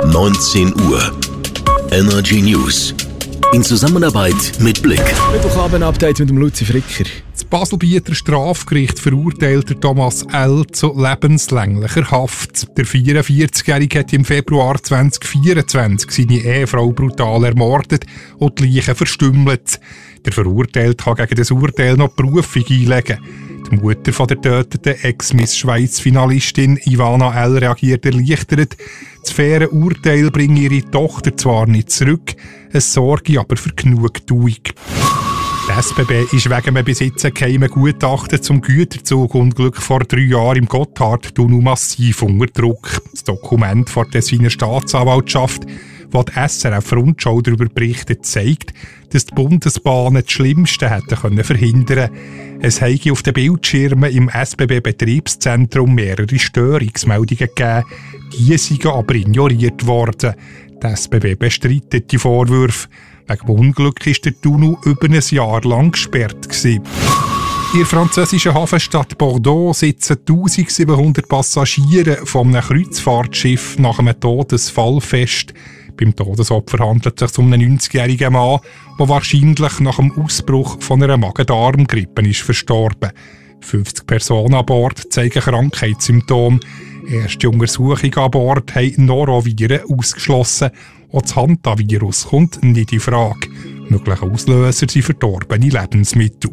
19 Uhr. Energy News. In Zusammenarbeit mit Blick. Mittwochabend-Update mit dem Luzi Fricker. Das Baselbieter Strafgericht verurteilte Thomas L. zu lebenslänglicher Haft. Der 44-Jährige hat im Februar 2024 seine Ehefrau brutal ermordet und die Leiche verstümmelt. Der Verurteilte kann gegen das Urteil noch Berufung einlegen. Die Mutter von der getöteten Ex-Miss Schweiz-Finalistin Ivana L. reagiert erleichtert. Das faire Urteil bringt ihre Tochter zwar nicht zurück, es sorge aber für Genugtuung. Die SBB ist wegen einem bis jetzt geheimen Gutachten zum Güterzugunglück vor 3 Jahren im Gotthardtunnel massiv unter Druck. Das Dokument von der Tessiner Staatsanwaltschaft, das die SRF-Rundschau darüber berichtet, zeigt, dass die Bundesbahnen das Schlimmste hätten verhindern können. Es habe auf den Bildschirmen im SBB-Betriebszentrum mehrere Störungsmeldungen gegeben. Die seien aber ignoriert worden. Die SBB bestreitet die Vorwürfe. Wegen dem Unglück war der Tunnel über ein Jahr lang gesperrt. In der französischen Hafenstadt Bordeaux sitzen 1700 Passagiere von einem Kreuzfahrtschiff nach einem Todesfall fest. Beim Todesopfer handelt es sich um einen 90-jährigen Mann, der wahrscheinlich nach dem Ausbruch von einer Magen-Darm-Grippe ist verstorben. 50 Personen an Bord zeigen Krankheitssymptome. Erste Untersuchungen an Bord haben Noroviren ausgeschlossen. Auch das Hantavirus kommt nicht in Frage. Mögliche Auslöser sind verdorbene Lebensmittel.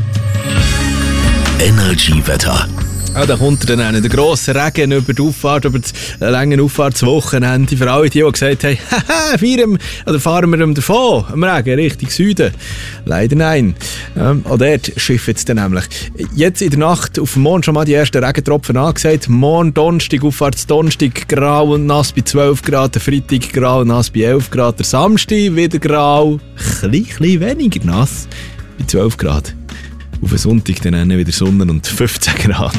Energy-Wetter. Da kommt dann der grosse Regen über die Auffahrt, über das lange Auffahrtswochenende. Für alle, die gesagt haben, haha, fahren wir davon, am Regen, Richtung Süden. Leider nein. Auch dort schiffen es dann nämlich. Jetzt in der Nacht auf dem Morgen schon mal die ersten Regentropfen angesagt. Morgen Donnerstag, Auffahrtsdonnerstag, grau und nass bei 12 Grad. Der Freitag grau und nass bei 11 Grad. Der Samstag wieder grau, ein bisschen weniger nass bei 12 Grad. Auf den Sonntag dann wieder Sonne und 15 Grad.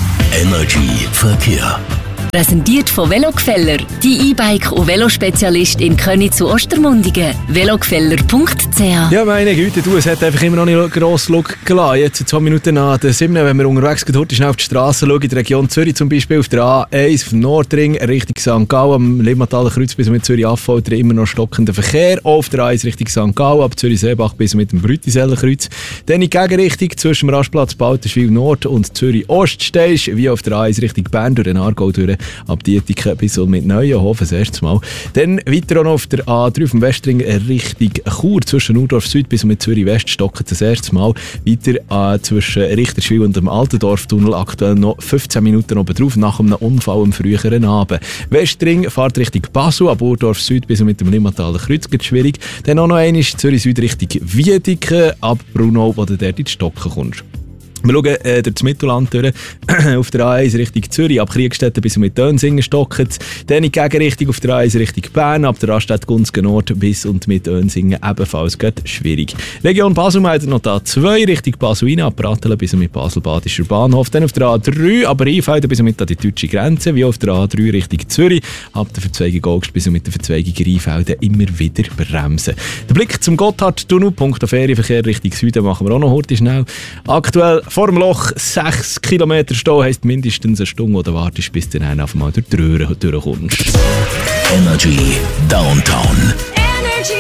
Energy Verkehr. Präsentiert von Velogefeller, die E-Bike- und Velospezialist in Köniz zu Ostermundigen. velogefeller.ch. Ja, meine Güte, es hat einfach immer noch nicht gross Look gelassen. Jetzt 2 Minuten nach der 7, wenn wir unterwegs sind, heute schnell auf die Straße schauen, in der Region Zürich zum Beispiel, auf der A1, auf dem Nordring, Richtung St. Gallen, am Limmataler Kreuz bis mit Zürich-Affolter immer noch stockender Verkehr. Auch auf der A1 Richtung St. Gallen, ab Zürich-Seebach bis mit dem Brütiseller Kreuz. Dann in Gegenrichtung zwischen dem Rastplatz Balterschwil Nord und Zürich-Ost stehst, wie auf der A1 Richtung Bern durch den Aargau durch. Ab Dietike bis mit Neuenhofen das erste Mal. Dann weiter auch noch auf der A3 vom Westring Richtung Chur, zwischen Urdorf Süd bis mit Zürich West stocken das erste Mal. Weiter zwischen Richterschwil und dem Altendorftunnel aktuell noch 15 Minuten oben drauf, nach einem Unfall am früheren Abend. Westring fährt Richtung Basel, ab Urdorf Süd bis mit dem Limmataler Kreuz geht schwierig. Dann auch noch einmal Zürich Süd Richtung Wiedeke, ab Brunau, wo du dort in die Stocken kommst. Wir schauen durch das Mittelland durch, auf der A1 Richtung Zürich, ab Kriegstetten bis mit Dönsingen stocken. Dann in Gegenrichtung auf der A1 Richtung Bern, ab der Raststätte Gunzgen Nord bis und mit Dönsingen ebenfalls geht schwierig. Region Basel meldet noch A2 Richtung Basel rein, ab Pratteln bis mit Basel-Badischer Bahnhof. Dann auf der A3, aber Rheinfelden bis mit an die deutsche Grenze, wie auf der A3 Richtung Zürich, ab der Verzweigung Augst bis mit der Verzweigung Rheinfelden immer wieder bremsen. Der Blick zum Gotthardtunnel, Punkt auf Ferienverkehr Richtung Süden machen wir auch noch heute schnell. Aktuell vor dem Loch 6 Kilometer Stau heisst mindestens eine Stunde, oder wartest, bis du dann auf einmal durch die Röhre durchkommst. Energy Downtown. Energy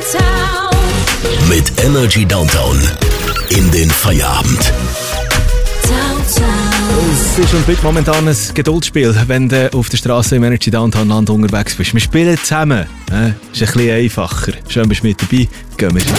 Downtown. Mit Energy Downtown in den Feierabend. Es ist und bleibt momentan ein Geduldsspiel, wenn du auf der Straße im Energy Downtown Land unterwegs bist. Wir spielen zusammen. Ist ein bisschen einfacher. Schön, bist du mit dabei. Gehen wir.